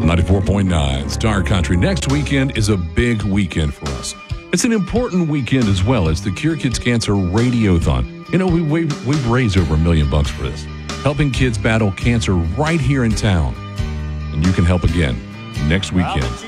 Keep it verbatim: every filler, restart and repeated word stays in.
ninety-four point nine Star Country. Next weekend is a big weekend for us. It's an important weekend as well as the Cure Kids Cancer Radiothon. You know, we, we, we've raised over a million bucks for this, helping kids battle cancer right here in town. And you can help again next weekend.